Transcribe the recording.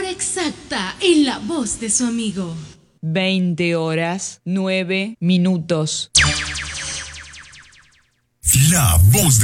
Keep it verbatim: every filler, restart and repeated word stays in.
hora exacta en la voz de su amigo. veinte horas, nueve minutos. La voz de